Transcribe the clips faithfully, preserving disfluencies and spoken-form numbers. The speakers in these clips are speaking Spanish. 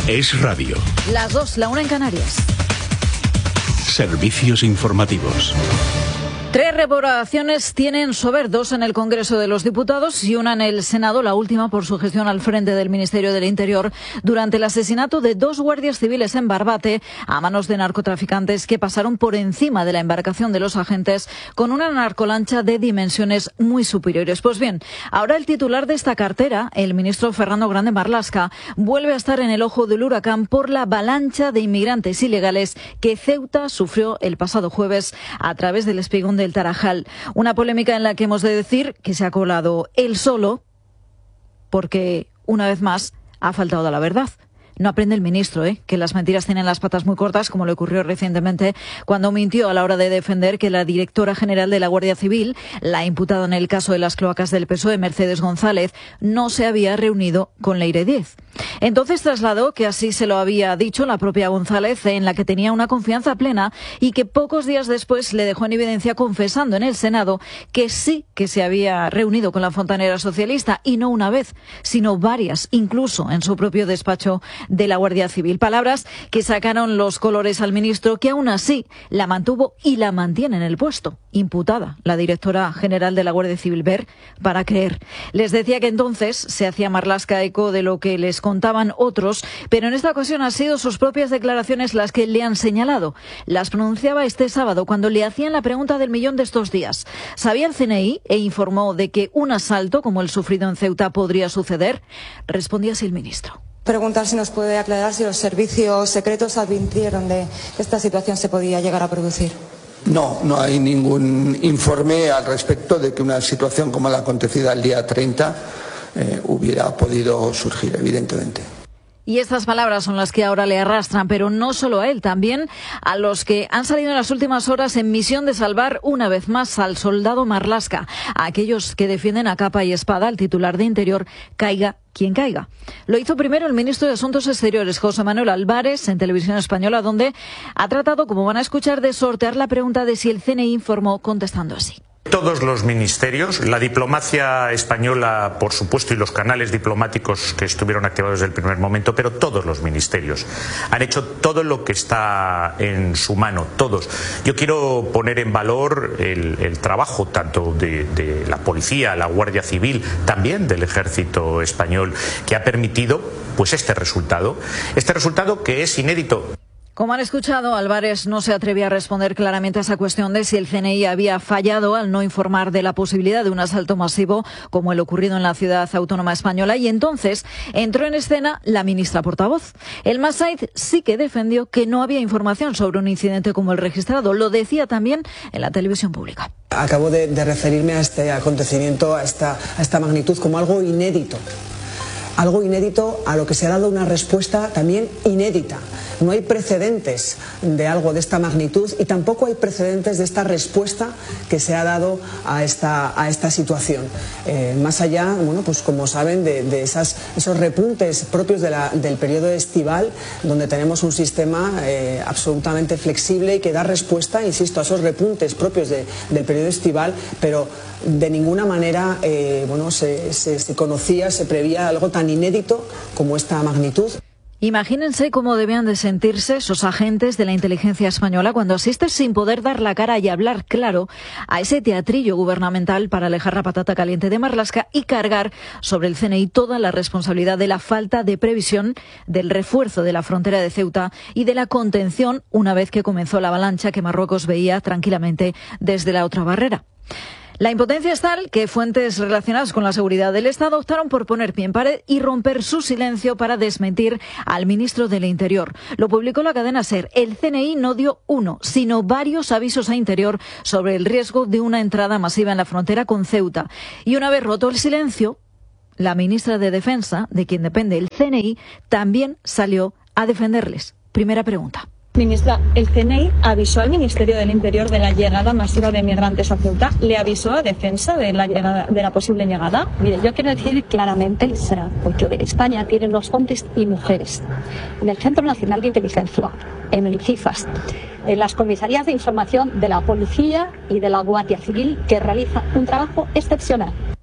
Es radio. Las dos, la una en Canarias. Servicios informativos. Tres reprobaciones tienen Sober, dos en el Congreso de los Diputados y una en el Senado, la última por su gestión al frente del Ministerio del Interior durante el asesinato de dos guardias civiles en Barbate a manos de narcotraficantes que pasaron por encima de la embarcación de los agentes con una narcolancha de dimensiones muy superiores. Pues bien, ahora el titular de esta cartera, el ministro Fernando Grande Marlaska, vuelve a estar en el ojo del huracán por la avalancha de inmigrantes ilegales que Ceuta sufrió el pasado jueves a través del espigón de el Tarajal. Una polémica en la que hemos de decir que se ha colado él solo porque, una vez más, ha faltado a la verdad. No aprende el ministro, ¿eh? que las mentiras tienen las patas muy cortas, como le ocurrió recientemente cuando mintió a la hora de defender que la directora general de la Guardia Civil, la imputada en el caso de las cloacas del P S O E, Mercedes González, no se había reunido con Leire Díez. Entonces trasladó que así se lo había dicho la propia González, en la que tenía una confianza plena y que pocos días después le dejó en evidencia confesando en el Senado que sí que se había reunido con la fontanera socialista, y no una vez, sino varias, incluso en su propio despacho de la Guardia Civil. Palabras que sacaron los colores al ministro, que aún así la mantuvo y la mantiene en el puesto, imputada la directora general de la Guardia Civil, ver para creer. Les decía que entonces se hacía Marlaska eco de lo que les contaban otros, pero en esta ocasión han sido sus propias declaraciones las que le han señalado. Las pronunciaba este sábado cuando le hacían la pregunta del millón de estos días. ¿Sabía el C N I e informó de que un asalto como el sufrido en Ceuta podría suceder? Respondía así el ministro. Preguntar si nos puede aclarar si los servicios secretos advirtieron de que esta situación se podía llegar a producir. No, no hay ningún informe al respecto de que una situación como la acontecida el día treinta eh, hubiera podido surgir, evidentemente. Y estas palabras son las que ahora le arrastran, pero no solo a él, también a los que han salido en las últimas horas en misión de salvar una vez más al soldado Marlaska, a aquellos que defienden a capa y espada al titular de Interior, caiga quien caiga. Lo hizo primero el ministro de Asuntos Exteriores, José Manuel Álvarez, en Televisión Española, donde ha tratado, como van a escuchar, de sortear la pregunta de si el C N I informó, contestando así. Todos los ministerios, la diplomacia española, por supuesto, y los canales diplomáticos que estuvieron activados desde el primer momento, pero todos los ministerios han hecho todo lo que está en su mano, todos. Yo quiero poner en valor el, el trabajo tanto de, de la policía, la Guardia Civil, también del Ejército español, que ha permitido pues este resultado, este resultado que es inédito. Como han escuchado, Álvarez no se atrevía a responder claramente a esa cuestión de si el C N I había fallado al no informar de la posibilidad de un asalto masivo como el ocurrido en la ciudad autónoma española, y entonces entró en escena la ministra portavoz. El Massaid sí que defendió que no había información sobre un incidente como el registrado. Lo decía también en la televisión pública. Acabo de, de referirme a este acontecimiento, a esta, a esta magnitud, como algo inédito. Algo inédito a lo que se ha dado una respuesta también inédita. No hay precedentes de algo de esta magnitud y tampoco hay precedentes de esta respuesta que se ha dado a esta, a esta situación. Eh, más allá, bueno, pues como saben, de, de esas, esos repuntes propios de la, del periodo estival, donde tenemos un sistema eh, absolutamente flexible y que da respuesta, insisto, a esos repuntes propios de, del periodo estival, pero de ninguna manera eh, bueno, se, se, se conocía, se prevía algo tan inédito como esta magnitud. Imagínense cómo debían de sentirse esos agentes de la inteligencia española cuando asisten sin poder dar la cara y hablar claro a ese teatrillo gubernamental para alejar la patata caliente de Marlaska y cargar sobre el C N I toda la responsabilidad de la falta de previsión, del refuerzo de la frontera de Ceuta y de la contención una vez que comenzó la avalancha que Marruecos veía tranquilamente desde la otra barrera. La impotencia es tal que fuentes relacionadas con la seguridad del Estado optaron por poner pie en pared y romper su silencio para desmentir al ministro del Interior. Lo publicó la cadena SER. El C N I no dio uno, sino varios avisos a Interior sobre el riesgo de una entrada masiva en la frontera con Ceuta. Y una vez roto el silencio, la ministra de Defensa, de quien depende el C N I, también salió a defenderles. Primera pregunta. Ministra, el C N I avisó al Ministerio del Interior de la llegada masiva de migrantes a Ceuta. ¿Le avisó a Defensa de la llegada, de la posible llegada? Mire, yo quiero decir claramente, porque España tiene los hombres y mujeres en el Centro Nacional de Inteligencia, en el CIFAS, en las comisarías de información de la Policía y de la Guardia Civil, que realizan un trabajo excepcional.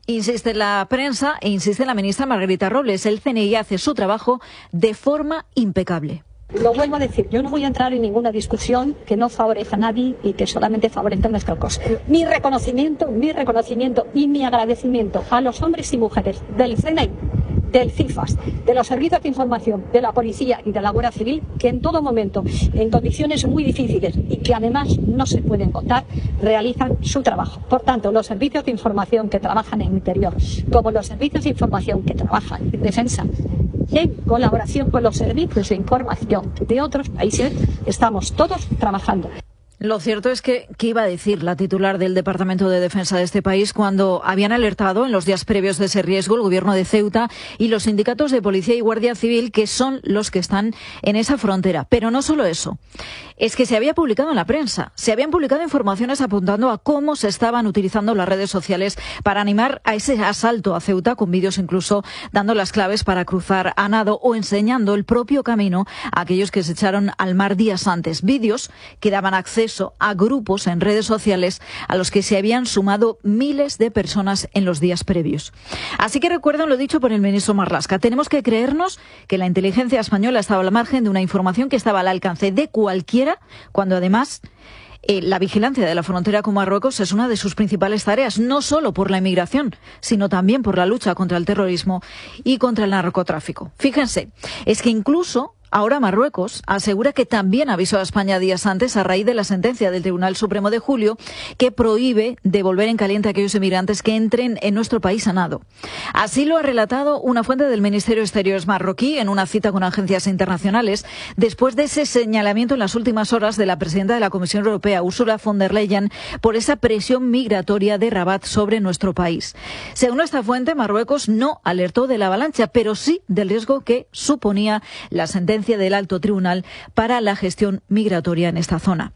Insiste la prensa e insiste la ministra Margarita Robles. El C N I hace su trabajo de forma impecable. Lo vuelvo a decir, yo no voy a entrar en ninguna discusión que no favorezca a nadie y que solamente favorezca a nuestra cosa. Mi reconocimiento, mi reconocimiento y mi agradecimiento a los hombres y mujeres del C N I, del CIFAS, de los servicios de información, de la policía y de la Guardia Civil, que en todo momento, en condiciones muy difíciles y que además no se pueden contar, realizan su trabajo. Por tanto, los servicios de información que trabajan en interior, como los servicios de información que trabajan en defensa, en colaboración con los servicios de información de otros países, estamos todos trabajando. Lo cierto es que, ¿qué iba a decir la titular del Departamento de Defensa de este país cuando habían alertado en los días previos de ese riesgo el gobierno de Ceuta y los sindicatos de policía y guardia civil, que son los que están en esa frontera? Pero no solo eso, es que se había publicado en la prensa, se habían publicado informaciones apuntando a cómo se estaban utilizando las redes sociales para animar a ese asalto a Ceuta, con vídeos incluso dando las claves para cruzar a nado o enseñando el propio camino a aquellos que se echaron al mar días antes. Vídeos que daban acceso a grupos en redes sociales a los que se habían sumado miles de personas en los días previos. Así que recuerdan lo dicho por el ministro Marlaska. Tenemos que creernos que la inteligencia española estaba al margen de una información que estaba al alcance de cualquiera, cuando además eh, la vigilancia de la frontera con Marruecos es una de sus principales tareas, no solo por la inmigración, sino también por la lucha contra el terrorismo y contra el narcotráfico. Fíjense, es que incluso ahora Marruecos asegura que también avisó a España días antes, a raíz de la sentencia del Tribunal Supremo de julio, que prohíbe devolver en caliente a aquellos inmigrantes que entren en nuestro país a nado. Así lo ha relatado una fuente del Ministerio de Exteriores marroquí en una cita con agencias internacionales, después de ese señalamiento en las últimas horas de la presidenta de la Comisión Europea, Ursula von der Leyen, por esa presión migratoria de Rabat sobre nuestro país. Según esta fuente, Marruecos no alertó de la avalancha, pero sí del riesgo que suponía la sentencia del alto tribunal para la gestión migratoria en esta zona.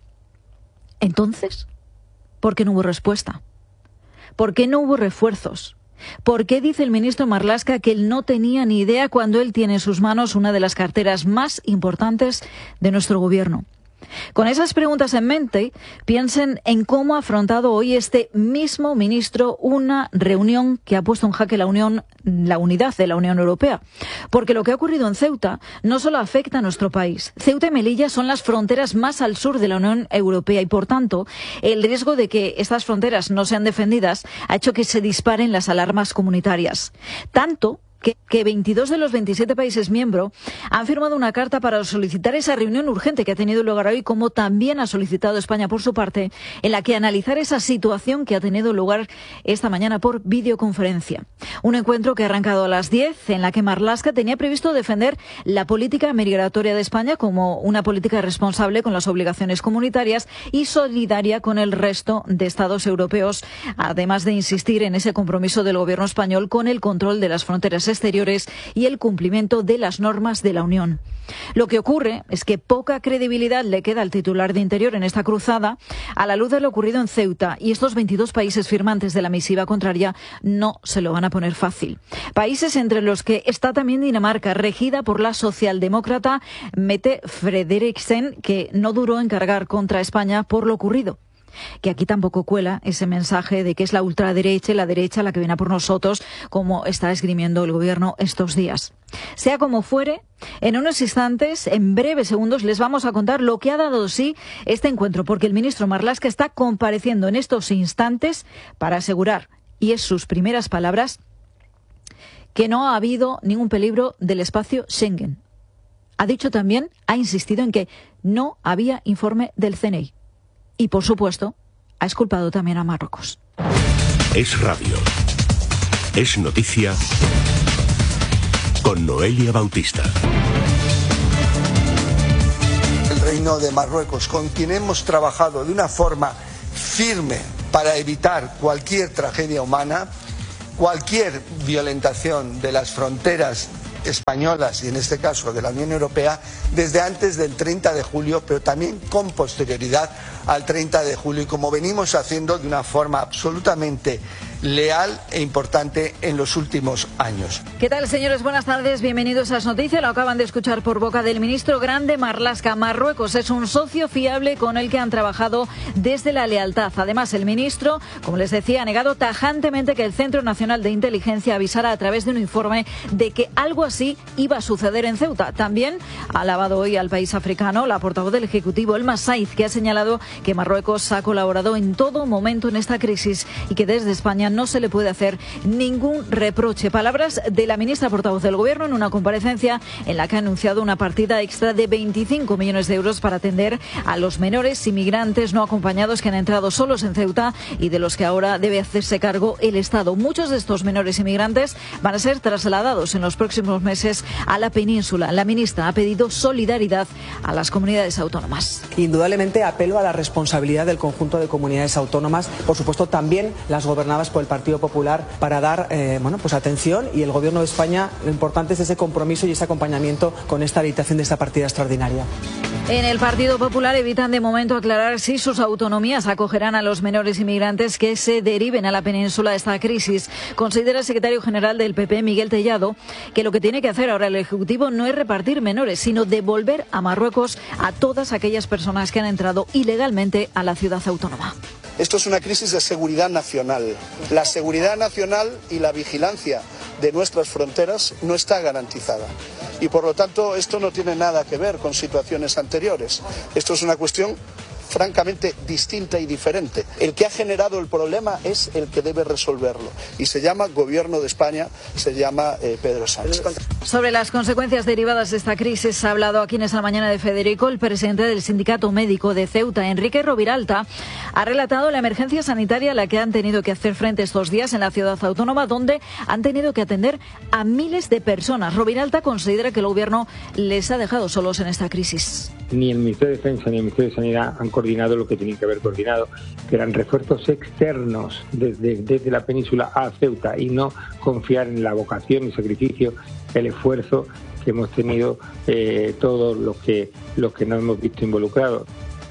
Entonces, ¿por qué no hubo respuesta? ¿Por qué no hubo refuerzos? ¿Por qué dice el ministro Marlaska que él no tenía ni idea cuando él tiene en sus manos una de las carteras más importantes de nuestro gobierno? Con esas preguntas en mente, piensen en cómo ha afrontado hoy este mismo ministro una reunión que ha puesto en jaque la unión, la unidad de la Unión Europea. Porque lo que ha ocurrido en Ceuta no solo afecta a nuestro país. Ceuta y Melilla son las fronteras más al sur de la Unión Europea y, por tanto, el riesgo de que estas fronteras no sean defendidas ha hecho que se disparen las alarmas comunitarias. Tanto Que, que veintidós de los veintisiete países miembros han firmado una carta para solicitar esa reunión urgente que ha tenido lugar hoy, como también ha solicitado España por su parte, en la que analizar esa situación que ha tenido lugar esta mañana por videoconferencia. Un encuentro que ha arrancado a las diez, en la que Marlaska tenía previsto defender la política migratoria de España como una política responsable con las obligaciones comunitarias y solidaria con el resto de Estados europeos, además de insistir en ese compromiso del gobierno español con el control de las fronteras exteriores y el cumplimiento de las normas de la Unión. Lo que ocurre es que poca credibilidad le queda al titular de Interior en esta cruzada a la luz de lo ocurrido en Ceuta, y estos veintidós países firmantes de la misiva contraria no se lo van a poner fácil. Países entre los que está también Dinamarca, regida por la socialdemócrata Mette Frederiksen, que no duró en cargar contra España por lo ocurrido. Que aquí tampoco cuela ese mensaje de que es la ultraderecha y la derecha la que viene a por nosotros, como está esgrimiendo el gobierno estos días. Sea como fuere, en unos instantes, en breves segundos, les vamos a contar lo que ha dado sí este encuentro, porque el ministro Marlaska está compareciendo en estos instantes para asegurar, y es sus primeras palabras, que no ha habido ningún peligro del espacio Schengen. Ha dicho también, ha insistido en que no había informe del C N I. Y, por supuesto, ha exculpado también a Marruecos. Es radio. Es noticia con Noelia Bautista. El Reino de Marruecos, con quien hemos trabajado de una forma firme para evitar cualquier tragedia humana, cualquier violentación de las fronteras españolas y en este caso de la Unión Europea, desde antes del treinta de julio, pero también con posterioridad al treinta de julio, y como venimos haciendo de una forma absolutamente leal e importante en los últimos años. ¿Qué tal, señores? Buenas tardes, bienvenidos a As Noticias. Lo acaban de escuchar por boca del ministro Grande Marlaska. Marruecos es un socio fiable con el que han trabajado desde la lealtad. Además, el ministro, como les decía, ha negado tajantemente que el Centro Nacional de Inteligencia avisara a través de un informe de que algo así iba a suceder en Ceuta. También ha alabado hoy al país africano la portavoz del Ejecutivo, Elma Said, que ha señalado que Marruecos ha colaborado en todo momento en esta crisis y que desde España no se le puede hacer ningún reproche. Palabras de la ministra portavoz del Gobierno en una comparecencia en la que ha anunciado una partida extra de veinticinco millones de euros para atender a los menores inmigrantes no acompañados que han entrado solos en Ceuta y de los que ahora debe hacerse cargo el Estado. Muchos de estos menores inmigrantes van a ser trasladados en los próximos meses a la península. La ministra ha pedido solidaridad a las comunidades autónomas. Indudablemente apelo a la responsabilidad del conjunto de comunidades autónomas, por supuesto también las gobernadas por el Partido Popular, para dar eh, bueno, pues atención, y el Gobierno de España, lo importante es ese compromiso y ese acompañamiento con esta habilitación de esta partida extraordinaria. En el Partido Popular evitan de momento aclarar si sus autonomías acogerán a los menores inmigrantes que se deriven a la península de esta crisis. Considera el secretario general del P P, Miguel Tellado, que lo que tiene que hacer ahora el Ejecutivo no es repartir menores, sino devolver a Marruecos a todas aquellas personas que han entrado ilegalmente a la ciudad autónoma. Esto es una crisis de seguridad nacional. La seguridad nacional y la vigilancia de nuestras fronteras no está garantizada. Y por lo tanto esto no tiene nada que ver con situaciones anteriores. Esto es una cuestión francamente distinta y diferente. El que ha generado el problema es el que debe resolverlo. Y se llama Gobierno de España, se llama eh, Pedro Sánchez. Sobre las consecuencias derivadas de esta crisis ha hablado aquí en esta mañana de Federico, el presidente del Sindicato Médico de Ceuta. Enrique Roviralta ha relatado la emergencia sanitaria a la que han tenido que hacer frente estos días en la ciudad autónoma, donde han tenido que atender a miles de personas. Roviralta considera que el Gobierno les ha dejado solos en esta crisis. Ni el Ministerio de Defensa ni el Ministerio de Sanidad han coordinado lo que tenían que haber coordinado, que eran refuerzos externos desde, desde la península a Ceuta, y no confiar en la vocación, el sacrificio, el esfuerzo que hemos tenido eh, todos los que, los que nos hemos visto involucrados.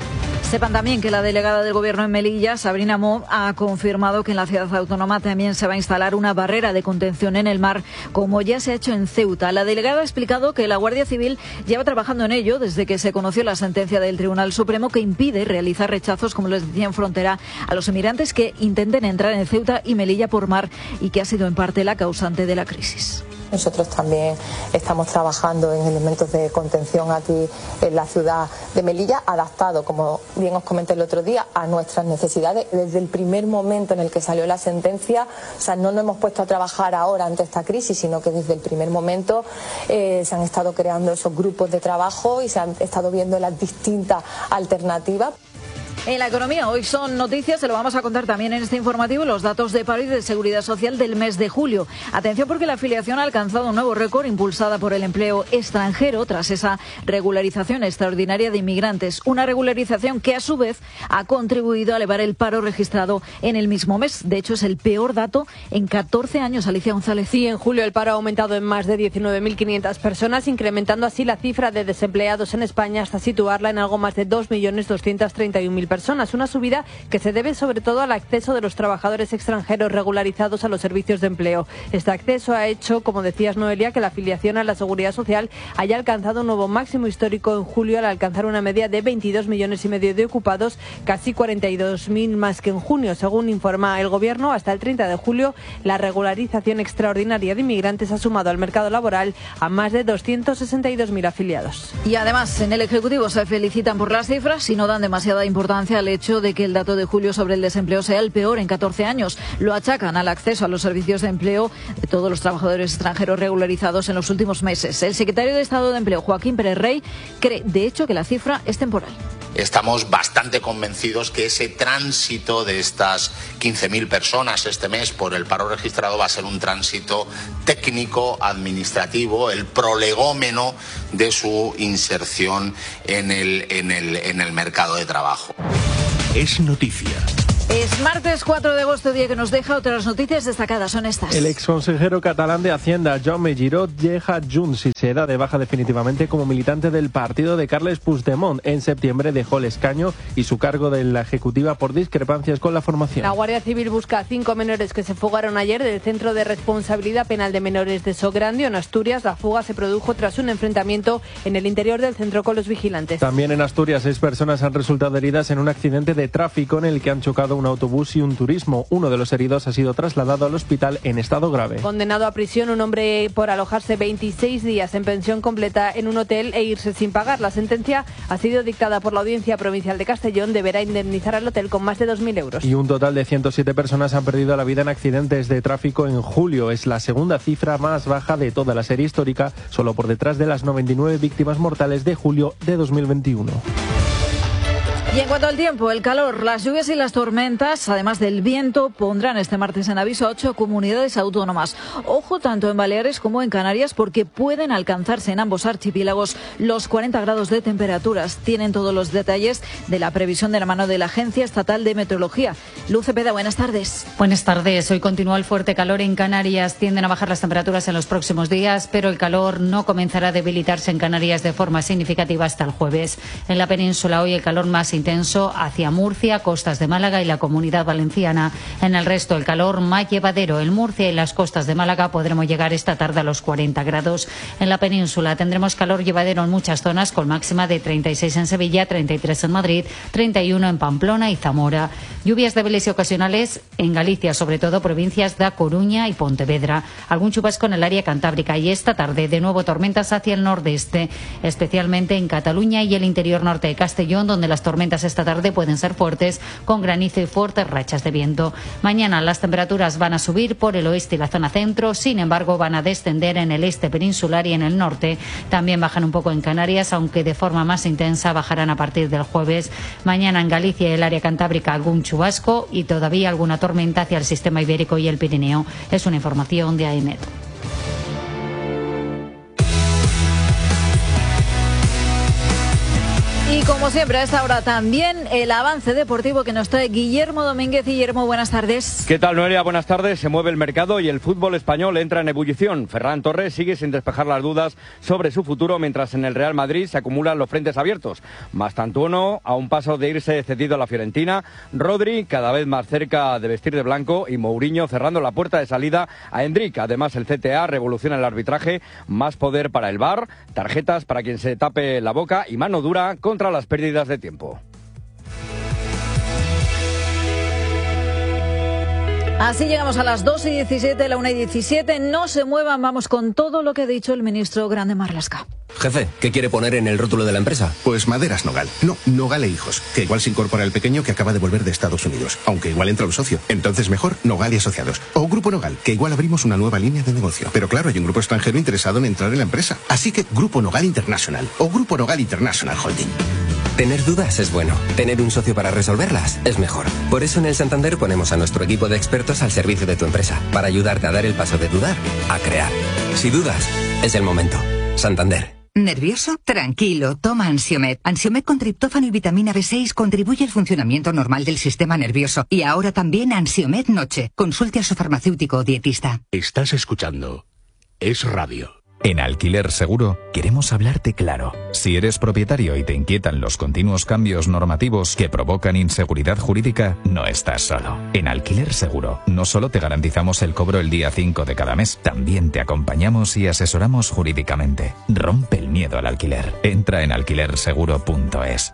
Sepan también que la delegada del Gobierno en Melilla, Sabrina Moe, ha confirmado que en la ciudad autónoma también se va a instalar una barrera de contención en el mar, como ya se ha hecho en Ceuta. La delegada ha explicado que la Guardia Civil lleva trabajando en ello desde que se conoció la sentencia del Tribunal Supremo que impide realizar rechazos, como les decía, en frontera a los inmigrantes que intenten entrar en Ceuta y Melilla por mar, y que ha sido en parte la causante de la crisis. Nosotros también estamos trabajando en elementos de contención aquí en la ciudad de Melilla, adaptado, como bien os comenté el otro día, a nuestras necesidades. Desde el primer momento en el que salió la sentencia, o sea, no nos hemos puesto a trabajar ahora ante esta crisis, sino que desde el primer momento eh, se han estado creando esos grupos de trabajo y se han estado viendo las distintas alternativas. En la economía, hoy son noticias, se lo vamos a contar también en este informativo, los datos de paro y de seguridad social del mes de julio. Atención, porque la afiliación ha alcanzado un nuevo récord impulsada por el empleo extranjero tras esa regularización extraordinaria de inmigrantes. Una regularización que a su vez ha contribuido a elevar el paro registrado en el mismo mes. De hecho, es el peor dato en catorce años. Alicia González. Sí, en julio el paro ha aumentado en más de diecinueve mil quinientas personas, incrementando así la cifra de desempleados en España hasta situarla en algo más de dos millones doscientos treinta y un mil personas. Una subida que se debe sobre todo al acceso de los trabajadores extranjeros regularizados a los servicios de empleo. Este acceso ha hecho, como decías, Noelia, que la afiliación a la Seguridad Social haya alcanzado un nuevo máximo histórico en julio, al alcanzar una media de veintidós millones y medio de ocupados, casi cuarenta y dos mil más que en junio. Según informa el Gobierno, hasta el treinta de julio la regularización extraordinaria de inmigrantes ha sumado al mercado laboral a más de doscientos sesenta y dos mil afiliados. Y además, en el Ejecutivo se felicitan por las cifras y no dan demasiada importancia al hecho de que el dato de julio sobre el desempleo sea el peor en catorce años. Lo achacan al acceso a los servicios de empleo de todos los trabajadores extranjeros regularizados en los últimos meses. El secretario de Estado de Empleo, Joaquín Pérez Rey, cree, de hecho, que la cifra es temporal. Estamos bastante convencidos que ese tránsito de estas quince mil personas este mes por el paro registrado va a ser un tránsito técnico, administrativo, el prolegómeno de su inserción en el, en el, en el mercado de trabajo. Es noticia. Es martes cuatro de agosto, día que nos deja. Otras noticias destacadas son estas. El exconsejero catalán de Hacienda, Jaume Giró, deja Junts y se da de baja definitivamente como militante del partido de Carles Puigdemont. En septiembre dejó el escaño y su cargo de la ejecutiva por discrepancias con la formación. La Guardia Civil busca a cinco menores que se fugaron ayer del Centro de Responsabilidad Penal de Menores de Sograndio, en Asturias. La fuga se produjo tras un enfrentamiento en el interior del centro con los vigilantes. También en Asturias, seis personas han resultado heridas en un accidente de tráfico en el que han chocado un autobús y un turismo. Uno de los heridos ha sido trasladado al hospital en estado grave. Condenado a prisión un hombre por alojarse veintiséis días en pensión completa en un hotel e irse sin pagar. La sentencia ha sido dictada por la Audiencia Provincial de Castellón. Deberá indemnizar al hotel con más de dos mil euros. Y un total de ciento siete personas han perdido la vida en accidentes de tráfico en julio. Es la segunda cifra más baja de toda la serie histórica, solo por detrás de las noventa y nueve víctimas mortales de julio de dos mil veintiuno. Y en cuanto al tiempo, el calor, las lluvias y las tormentas, además del viento, pondrán este martes en aviso a ocho comunidades autónomas. Ojo tanto en Baleares como en Canarias, porque pueden alcanzarse en ambos archipiélagos los cuarenta grados de temperaturas. Tienen todos los detalles de la previsión de la mano de la Agencia Estatal de Meteorología. Luz Cepeda, buenas tardes. Buenas tardes. Hoy continúa el fuerte calor en Canarias. Tienden a bajar las temperaturas en los próximos días, pero el calor no comenzará a debilitarse en Canarias de forma significativa hasta el jueves. En la península hoy el calor más intenso hacia Murcia, costas de Málaga y la Comunidad Valenciana. En el resto el calor más llevadero. En Murcia y las costas de Málaga podremos llegar esta tarde a los cuarenta grados. En la península tendremos calor llevadero en muchas zonas, con máxima de treinta y seis en Sevilla, treinta y tres en Madrid, treinta y uno en Pamplona y Zamora. Lluvias débiles y ocasionales en Galicia, sobre todo provincias de Coruña y Pontevedra. Algún chubasco en el área cantábrica y esta tarde de nuevo tormentas hacia el nordeste, especialmente en Cataluña y el interior norte de Castellón, donde las tormentas esta tarde pueden ser fuertes, con granizo y fuertes rachas de viento. Mañana las temperaturas van a subir por el oeste y la zona centro, sin embargo van a descender en el este peninsular y en el norte. También bajan un poco en Canarias, aunque de forma más intensa bajarán a partir del jueves. Mañana en Galicia y el área cantábrica algún chubasco y todavía alguna tormenta hacia el sistema ibérico y el Pirineo. Es una información de AEMET. Y como siempre a esta hora también el avance deportivo que nos trae Guillermo Domínguez. Guillermo, buenas tardes. ¿Qué tal, Noelia? Buenas tardes. Se mueve el mercado y el fútbol español entra en ebullición. Ferran Torres sigue sin despejar las dudas sobre su futuro, mientras en el Real Madrid se acumulan los frentes abiertos. Mastantuono a un paso de irse cedido a la Fiorentina, Rodri cada vez más cerca de vestir de blanco y Mourinho cerrando la puerta de salida a Endrick. Además el C T A revoluciona el arbitraje, más poder para el V A R, tarjetas para quien se tape la boca y mano dura con contra las pérdidas de tiempo. Así llegamos a las dos y diecisiete, la una y diecisiete. No se muevan, vamos con todo lo que ha dicho el ministro Grande Marlaska. Jefe, ¿qué quiere poner en el rótulo de la empresa? Pues Maderas Nogal. No, Nogal e Hijos, que igual se incorpora el pequeño que acaba de volver de Estados Unidos, aunque igual entra un socio. Entonces mejor Nogal y Asociados. O Grupo Nogal, que igual abrimos una nueva línea de negocio. Pero claro, hay un grupo extranjero interesado en entrar en la empresa. Así que Grupo Nogal International o Grupo Nogal International Holding. Tener dudas es bueno. Tener un socio para resolverlas es mejor. Por eso en el Santander ponemos a nuestro equipo de expertos al servicio de tu empresa, para ayudarte a dar el paso de dudar a crear. Si dudas, es el momento. Santander. ¿Nervioso? Tranquilo, toma Ansiomed. Ansiomed con triptófano y vitamina B seis contribuye al funcionamiento normal del sistema nervioso. Y ahora también Ansiomed Noche. Consulte a su farmacéutico o dietista. Estás escuchando Es Radio. En Alquiler Seguro queremos hablarte claro. Si eres propietario y te inquietan los continuos cambios normativos que provocan inseguridad jurídica, no estás solo. En Alquiler Seguro no solo te garantizamos el cobro el día cinco de cada mes, también te acompañamos y asesoramos jurídicamente. Rompe el miedo al alquiler. Entra en alquiler seguro punto es.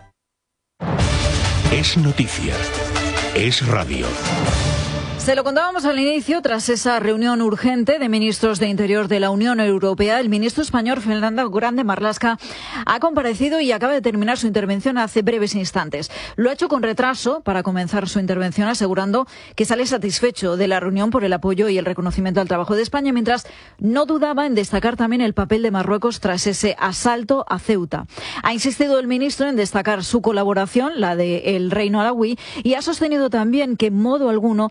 Es noticia. Es radio. Se lo contábamos al inicio, tras esa reunión urgente de ministros de Interior de la Unión Europea, el ministro español Fernando Grande Marlaska ha comparecido y acaba de terminar su intervención hace breves instantes. Lo ha hecho con retraso para comenzar su intervención, asegurando que sale satisfecho de la reunión por el apoyo y el reconocimiento al trabajo de España, mientras no dudaba en destacar también el papel de Marruecos tras ese asalto a Ceuta. Ha insistido el ministro en destacar su colaboración, la del Reino Alauí, y ha sostenido también que en modo alguno se ha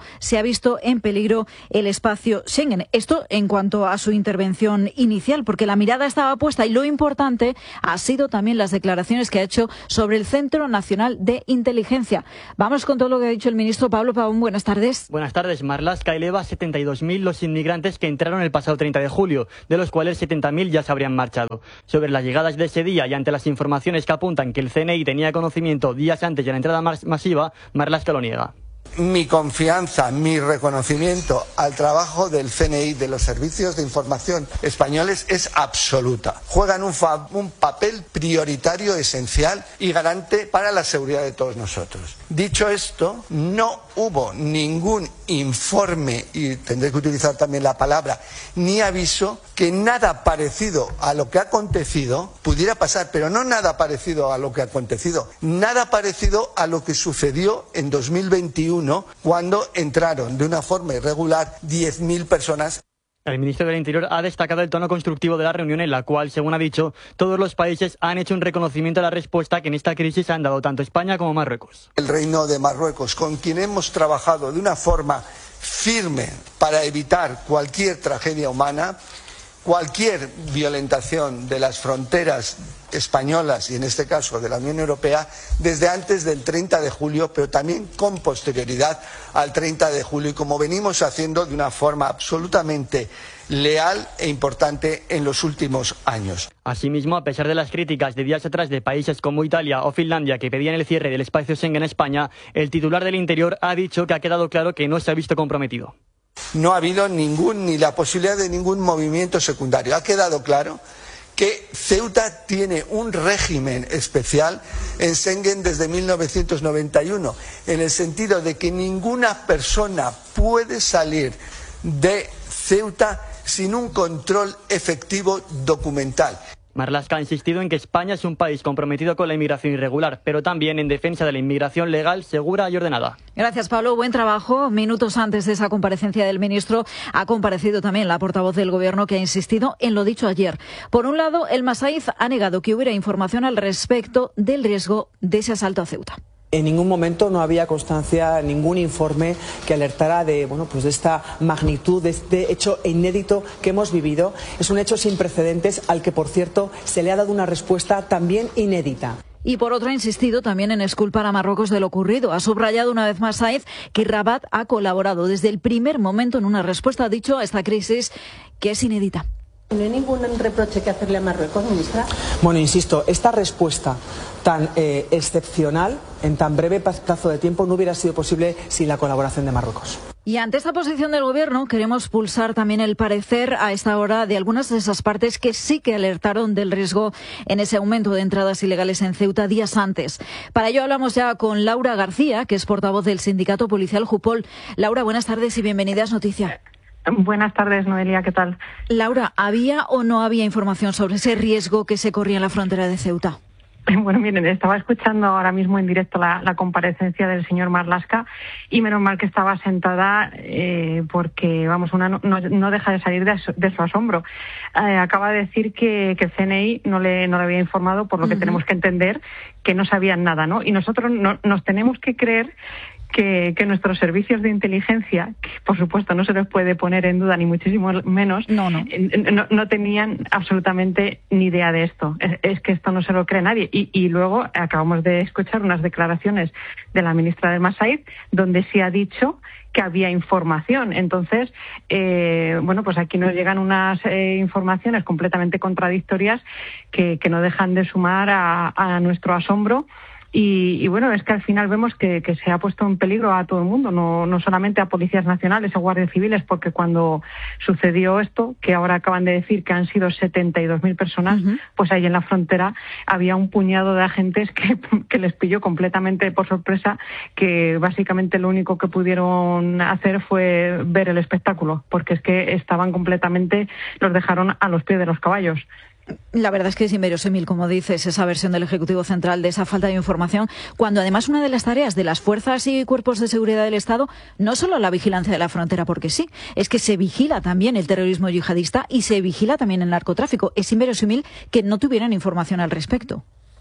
visto en peligro el espacio Schengen. Esto en cuanto a su intervención inicial, porque la mirada estaba puesta y lo importante ha sido también las declaraciones que ha hecho sobre el Centro Nacional de Inteligencia. Vamos con todo lo que ha dicho el ministro Pablo Pavón. Buenas tardes. Buenas tardes. Marlaska eleva a setenta y dos mil los inmigrantes que entraron el pasado treinta de julio, de los cuales setenta mil ya se habrían marchado. Sobre las llegadas de ese día y ante las informaciones que apuntan que el C N I tenía conocimiento días antes de la entrada mas masiva, Marlaska lo niega. Mi confianza, mi reconocimiento al trabajo del C N I, de los servicios de información españoles, es absoluta. Juegan un, fa un papel prioritario, esencial y garante para la seguridad de todos nosotros. Dicho esto, no hubo ningún informe, y tendré que utilizar también la palabra, ni aviso, que nada parecido a lo que ha acontecido pudiera pasar, pero no nada parecido a lo que ha acontecido, nada parecido a lo que sucedió en dos mil veintiuno, cuando entraron de una forma irregular diez mil personas. El ministro del Interior ha destacado el tono constructivo de la reunión en la cual, según ha dicho, todos los países han hecho un reconocimiento a la respuesta que en esta crisis han dado tanto España como Marruecos. El Reino de Marruecos, con quien hemos trabajado de una forma firme para evitar cualquier tragedia humana, cualquier violentación de las fronteras españolas y en este caso de la Unión Europea desde antes del treinta de julio, pero también con posterioridad al treinta de julio, y como venimos haciendo de una forma absolutamente leal e importante en los últimos años. Asimismo, a pesar de las críticas de días atrás de países como Italia o Finlandia que pedían el cierre del espacio Schengen en España, el titular del Interior ha dicho que ha quedado claro que no se ha visto comprometido. No ha habido ningún, ni la posibilidad de ningún movimiento secundario. Ha quedado claro que Ceuta tiene un régimen especial en Schengen desde mil novecientos noventa y uno, en el sentido de que ninguna persona puede salir de Ceuta sin un control efectivo documental. Marlaska ha insistido en que España es un país comprometido con la inmigración irregular, pero también en defensa de la inmigración legal, segura y ordenada. Gracias, Pablo. Buen trabajo. Minutos antes de esa comparecencia del ministro ha comparecido también la portavoz del Gobierno, que ha insistido en lo dicho ayer. Por un lado, el Masaiz ha negado que hubiera información al respecto del riesgo de ese asalto a Ceuta. En ningún momento no había constancia, ningún informe que alertara de, bueno, pues de esta magnitud, de este hecho inédito que hemos vivido. Es un hecho sin precedentes al que, por cierto, se le ha dado una respuesta también inédita. Y por otro ha insistido también en exculpar a Marruecos de lo ocurrido. Ha subrayado una vez más Said que Rabat ha colaborado desde el primer momento en una respuesta, ha dicho, a esta crisis que es inédita. ¿No hay ningún reproche que hacerle a Marruecos, ministra? Bueno, insisto, esta respuesta tan eh, excepcional, en tan breve plazo de tiempo, no hubiera sido posible sin la colaboración de Marruecos. Y ante esta posición del Gobierno queremos pulsar también el parecer a esta hora de algunas de esas partes que sí que alertaron del riesgo en ese aumento de entradas ilegales en Ceuta días antes. Para ello hablamos ya con Laura García, que es portavoz del sindicato policial Jupol. Laura, buenas tardes y bienvenidas a Noticia. Buenas tardes, Noelia, ¿qué tal? Laura, ¿había o no había información sobre ese riesgo que se corría en la frontera de Ceuta? Bueno, miren, estaba escuchando ahora mismo en directo la, la comparecencia del señor Marlaska y menos mal que estaba sentada eh, porque, vamos, una no, no deja de salir de, de su asombro. Eh, acaba de decir que, que el C N I no le, no le había informado, por lo que uh-huh. tenemos que entender que no sabían nada, ¿no? Y nosotros no, nos tenemos que creer Que, que nuestros servicios de inteligencia, que por supuesto no se les puede poner en duda ni muchísimo menos, no, no. No, no tenían absolutamente ni idea de esto. Es, es que esto no se lo cree nadie. Y, y luego acabamos de escuchar unas declaraciones de la ministra del Masaiz donde sí ha dicho que había información. Entonces, eh, bueno, pues aquí nos llegan unas eh, informaciones completamente contradictorias que, que no dejan de sumar a, a nuestro asombro. Y, y bueno, es que al final vemos que, que se ha puesto en peligro a todo el mundo, no, no solamente a policías nacionales o guardias civiles, porque cuando sucedió esto, que ahora acaban de decir que han sido setenta y dos mil personas, uh-huh. pues ahí en la frontera había un puñado de agentes que, que les pilló completamente por sorpresa, que básicamente lo único que pudieron hacer fue ver el espectáculo, porque es que estaban completamente, los dejaron a los pies de los caballos. La verdad es que es inverosímil, como dices, esa versión del Ejecutivo Central de esa falta de información, cuando además una de las tareas de las fuerzas y cuerpos de seguridad del Estado, no solo la vigilancia de la frontera, porque sí, es que se vigila también el terrorismo yihadista y se vigila también el narcotráfico. Es inverosímil que no tuvieran información al respecto.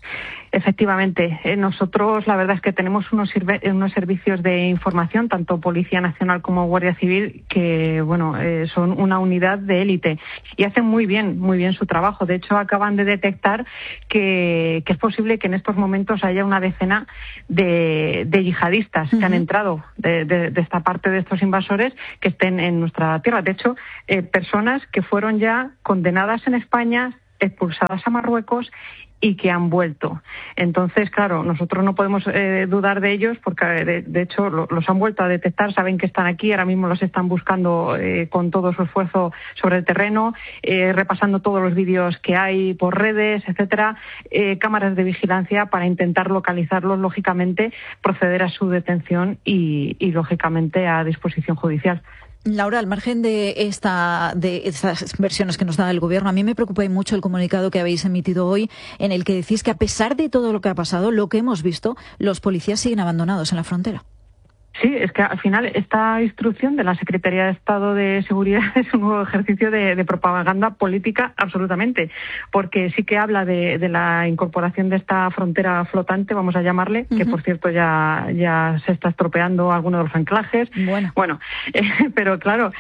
Efectivamente, eh, nosotros la verdad es que tenemos unos, unos servicios de información, tanto Policía Nacional como Guardia Civil, que bueno eh, son una unidad de élite y hacen muy bien, muy bien su trabajo. De hecho, acaban de detectar que, que es posible que en estos momentos haya una decena de, de yihadistas uh-huh. que han entrado de, de, de esta parte de estos invasores que estén en nuestra tierra. De hecho, eh, personas que fueron ya condenadas en España, expulsadas a Marruecos y que han vuelto. Entonces, claro, nosotros no podemos eh, dudar de ellos porque, de, de hecho, lo, los han vuelto a detectar, saben que están aquí, ahora mismo los están buscando eh, con todo su esfuerzo sobre el terreno, eh, repasando todos los vídeos que hay por redes, etcétera, eh, cámaras de vigilancia para intentar localizarlos, lógicamente, proceder a su detención y, y lógicamente, a disposición judicial. Laura, al margen de esta de estas versiones que nos da el Gobierno, a mí me preocupa mucho el comunicado que habéis emitido hoy, en el que decís que a pesar de todo lo que ha pasado, lo que hemos visto, los policías siguen abandonados en la frontera. Sí, es que al final esta instrucción de la Secretaría de Estado de Seguridad es un nuevo ejercicio de, de propaganda política, absolutamente, porque sí que habla de, de la incorporación de esta frontera flotante, vamos a llamarle, uh-huh. que por cierto ya, ya se está estropeando alguno de los anclajes. Bueno, bueno eh, pero claro,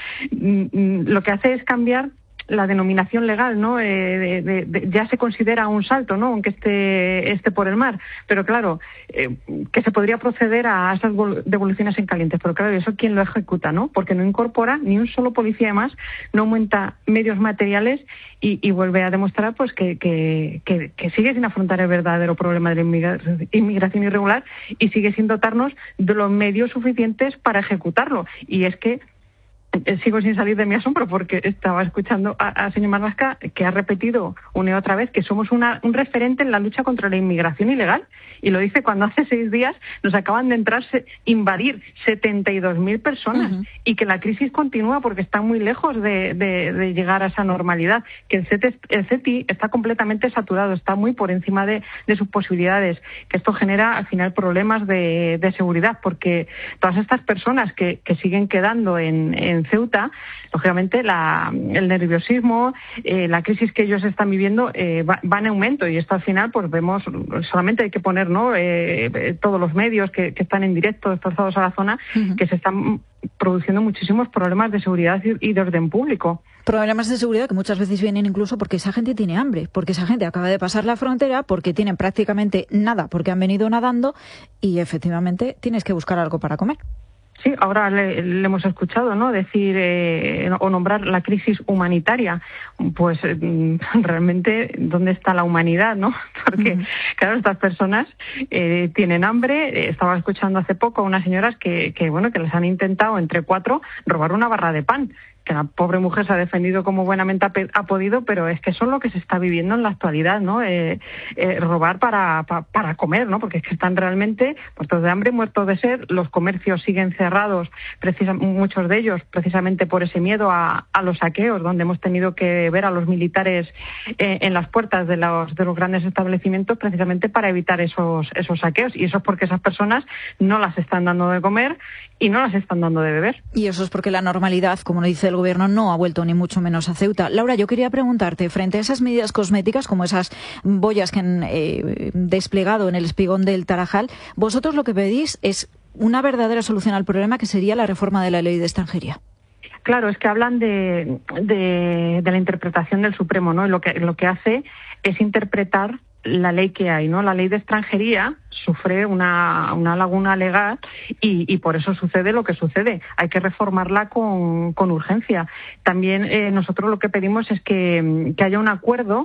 mm, lo que hace es cambiar la denominación legal, ¿no? Eh, de, de, de, ya se considera un salto, ¿no? Aunque esté, esté por el mar. Pero claro, eh, que se podría proceder a esas devoluciones en caliente. Pero claro, ¿eso quién lo ejecuta, no? Porque no incorpora ni un solo policía más, no aumenta medios materiales y, y vuelve a demostrar pues que, que, que, que sigue sin afrontar el verdadero problema de la inmigración, inmigración irregular y sigue sin dotarnos de los medios suficientes para ejecutarlo. Y es que sigo sin salir de mi asombro porque estaba escuchando al señor Marlaska que ha repetido una y otra vez que somos una, un referente en la lucha contra la inmigración ilegal y lo dice cuando hace seis días nos acaban de entrar, invadir setenta y dos mil personas uh-huh. y que la crisis continúa porque está muy lejos de, de, de llegar a esa normalidad, que el, C T, el C T I está completamente saturado, está muy por encima de, de sus posibilidades, que esto genera al final problemas de, de seguridad porque todas estas personas que, que siguen quedando en, en Ceuta, lógicamente la, el nerviosismo, eh, la crisis que ellos están viviendo eh, va, va en aumento y esto al final pues vemos, solamente hay que poner ¿no? eh, todos los medios que, que están en directo desplazados a la zona, uh-huh. que se están produciendo muchísimos problemas de seguridad y, y de orden público. Problemas de seguridad que muchas veces vienen incluso porque esa gente tiene hambre, porque esa gente acaba de pasar la frontera, porque tienen prácticamente nada, porque han venido nadando y efectivamente tienes que buscar algo para comer. Sí, ahora le, le hemos escuchado, ¿no? Decir eh, o nombrar la crisis humanitaria. Pues eh, realmente, ¿dónde está la humanidad, no? Porque, uh-huh. claro, estas personas eh, tienen hambre. Estaba escuchando hace poco a unas señoras que, que, bueno, que les han intentado entre cuatro robar una barra de pan. Que la pobre mujer se ha defendido como buenamente ha, ha podido, pero es que eso es lo que se está viviendo en la actualidad, ¿no? Eh, eh, robar para, pa, para comer, ¿no? Porque es que están realmente muertos de hambre, muertos de sed, los comercios siguen cerrados, precisa, muchos de ellos precisamente por ese miedo a, a los saqueos, donde hemos tenido que ver a los militares eh, en las puertas de los, de los grandes establecimientos precisamente para evitar esos, esos saqueos. Y eso es porque esas personas no las están dando de comer y no las están dando de beber. Y eso es porque la normalidad, como dice el Gobierno, no ha vuelto ni mucho menos a Ceuta. Laura, yo quería preguntarte, frente a esas medidas cosméticas, como esas boyas que han eh, desplegado en el espigón del Tarajal, vosotros lo que pedís es una verdadera solución al problema, que sería la reforma de la ley de extranjería. Claro, es que hablan de, de, de la interpretación del Supremo, ¿no? Y lo que, lo que hace es interpretar la ley que hay, ¿no? La ley de extranjería sufre una, una laguna legal y, y por eso sucede lo que sucede. Hay que reformarla con, con urgencia. También eh, nosotros lo que pedimos es que, que haya un acuerdo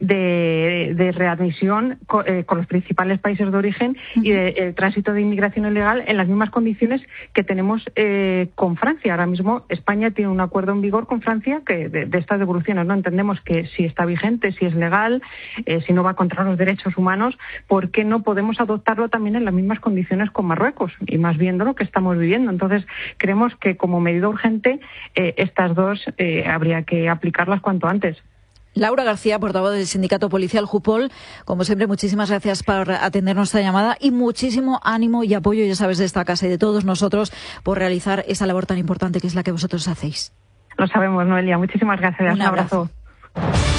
de, de readmisión con, eh, con los principales países de origen uh-huh. y de, el tránsito de inmigración ilegal en las mismas condiciones que tenemos eh, con Francia. Ahora mismo España tiene un acuerdo en vigor con Francia que de, de estas devoluciones, ¿no? Entendemos que si está vigente, si es legal, eh, si no va contra los derechos humanos, ¿por qué no podemos adoptarlo también en las mismas condiciones con Marruecos? Y más viendo lo que estamos viviendo. Entonces, creemos que como medida urgente eh, estas dos eh, habría que aplicarlas cuanto antes. Laura García, portavoz del sindicato policial Jupol, como siempre, muchísimas gracias por atender nuestra llamada y muchísimo ánimo y apoyo, ya sabes, de esta casa y de todos nosotros por realizar esa labor tan importante que es la que vosotros hacéis. Lo sabemos, Noelia. Muchísimas gracias. Un abrazo. Un abrazo.